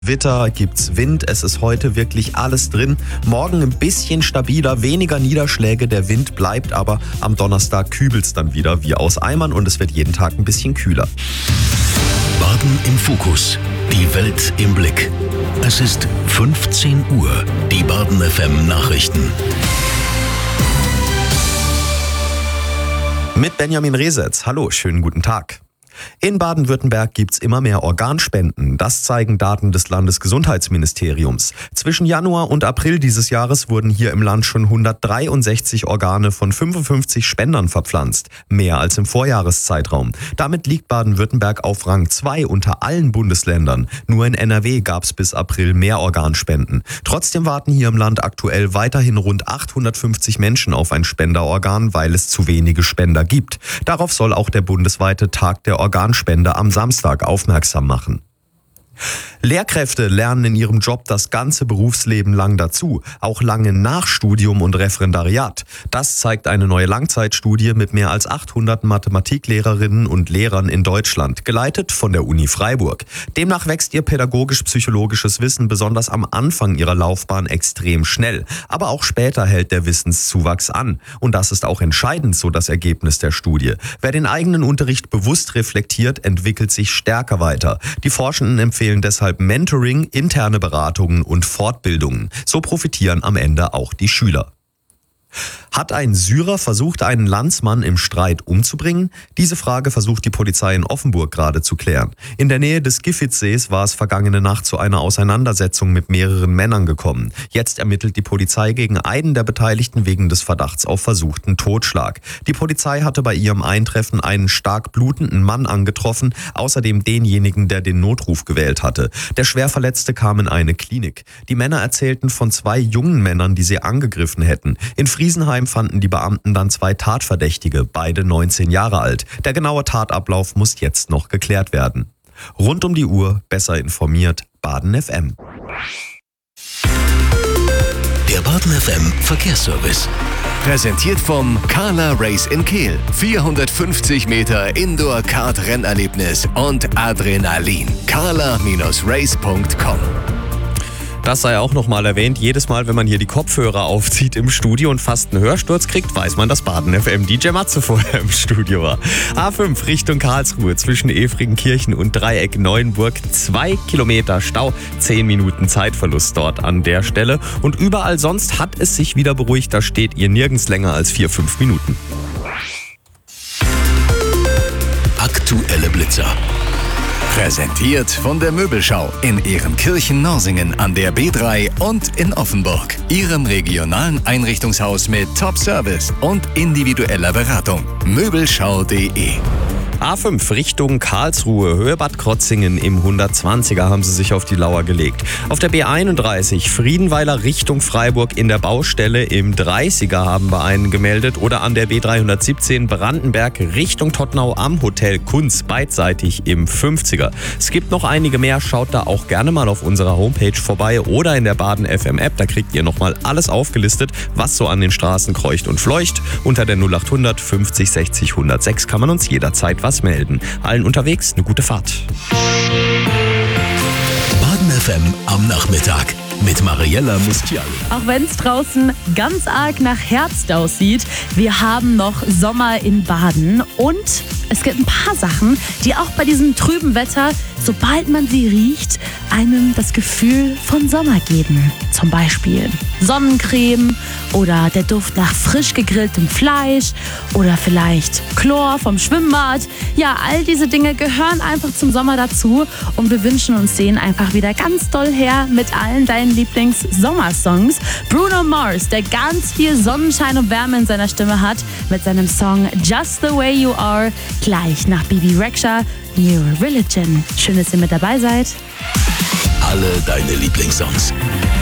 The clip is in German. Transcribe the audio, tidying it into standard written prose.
Witter, gibt's Wind, es ist heute wirklich alles drin. Morgen ein bisschen stabiler, weniger Niederschläge, der Wind bleibt, aber am Donnerstag kübelt's dann wieder wie aus Eimern und es wird jeden Tag ein bisschen kühler. Baden im Fokus, die Welt im Blick. Es ist 15 Uhr, die Baden FM Nachrichten. Mit Benjamin Resetz. Hallo, schönen guten Tag. In Baden-Württemberg gibt's immer mehr Organspenden. Das zeigen Daten des Landesgesundheitsministeriums. Zwischen Januar und April dieses Jahres wurden hier im Land schon 163 Organe von 55 Spendern verpflanzt. Mehr als im Vorjahreszeitraum. Damit liegt Baden-Württemberg auf Rang 2 unter allen Bundesländern. Nur in NRW gab's bis April mehr Organspenden. Trotzdem warten hier im Land aktuell weiterhin rund 850 Menschen auf ein Spenderorgan, weil es zu wenige Spender gibt. Darauf soll auch der bundesweite Tag der Organspende am Samstag aufmerksam machen. Lehrkräfte lernen in ihrem Job das ganze Berufsleben lang dazu, auch lange nach Studium und Referendariat. Das zeigt eine neue Langzeitstudie mit mehr als 800 Mathematiklehrerinnen und Lehrern in Deutschland, geleitet von der Uni Freiburg. Demnach wächst ihr pädagogisch-psychologisches Wissen besonders am Anfang ihrer Laufbahn extrem schnell. Aber auch später hält der Wissenszuwachs an. Und das ist auch entscheidend, so das Ergebnis der Studie. Wer den eigenen Unterricht bewusst reflektiert, entwickelt sich stärker weiter. Die Forschenden empfehlen deshalb Mentoring, interne Beratungen und Fortbildungen. So profitieren am Ende auch die Schüler. Hat ein Syrer versucht, einen Landsmann im Streit umzubringen? Diese Frage versucht die Polizei in Offenburg gerade zu klären. In der Nähe des Gifitzsees war es vergangene Nacht zu einer Auseinandersetzung mit mehreren Männern gekommen. Jetzt ermittelt die Polizei gegen einen der Beteiligten wegen des Verdachts auf versuchten Totschlag. Die Polizei hatte bei ihrem Eintreffen einen stark blutenden Mann angetroffen, außerdem denjenigen, der den Notruf gewählt hatte. Der Schwerverletzte kam in eine Klinik. Die Männer erzählten von 2 jungen Männern, die sie angegriffen hätten. In Friesenheim fanden die Beamten dann 2 Tatverdächtige, beide 19 Jahre alt. Der genaue Tatablauf muss jetzt noch geklärt werden. Rund um die Uhr, besser informiert, Baden FM. Der Baden FM Verkehrsservice. Präsentiert vom Carla Race in Kehl. 450 Meter Indoor-Kart-Rennerlebnis und Adrenalin. carla-race.com. Das sei auch nochmal erwähnt. Jedes Mal, wenn man hier die Kopfhörer aufzieht im Studio und fast einen Hörsturz kriegt, weiß man, dass Baden FM DJ Matze vorher im Studio war. A5 Richtung Karlsruhe zwischen Efringenkirchen und Dreieck Neuenburg. 2 Kilometer Stau, 10 Minuten Zeitverlust dort an der Stelle. Und überall sonst hat es sich wieder beruhigt. Da steht ihr nirgends länger als 4-5 Minuten. Aktuelle Blitzer. Präsentiert von der Möbelschau in Ehrenkirchen-Norsingen an der B3 und in Offenburg. Ihrem regionalen Einrichtungshaus mit Top-Service und individueller Beratung. Möbelschau.de. A5 Richtung Karlsruhe, Höhe Bad Krotzingen im 120er haben sie sich auf die Lauer gelegt. Auf der B31 Friedenweiler Richtung Freiburg in der Baustelle im 30er haben wir einen gemeldet oder an der B317 Brandenberg Richtung Tottenau am Hotel Kunz beidseitig im 50er. Es gibt noch einige mehr, schaut da auch gerne mal auf unserer Homepage vorbei oder in der Baden FM App, da kriegt ihr nochmal alles aufgelistet, was so an den Straßen kreucht und fleucht. Unter der 0800 50 60 106 kann man uns jederzeit was melden. Allen unterwegs eine gute Fahrt. Baden FM am Nachmittag mit Mariella Mustiali. Auch wenn es draußen ganz arg nach Herbst aussieht, wir haben noch Sommer in Baden und es gibt ein paar Sachen, die auch bei diesem trüben Wetter, sobald man sie riecht, einem das Gefühl von Sommer geben. Zum Beispiel Sonnencreme oder der Duft nach frisch gegrilltem Fleisch oder vielleicht Chlor vom Schwimmbad. Ja, all diese Dinge gehören einfach zum Sommer dazu und wir wünschen uns den einfach wieder ganz doll her mit allen deinen Lieblings-Sommersongs. Bruno Mars, der ganz viel Sonnenschein und Wärme in seiner Stimme hat, mit seinem Song Just the Way You Are, gleich nach Bibi Rexha, New Religion. Schön, dass ihr mit dabei seid. Alle deine Lieblingssongs.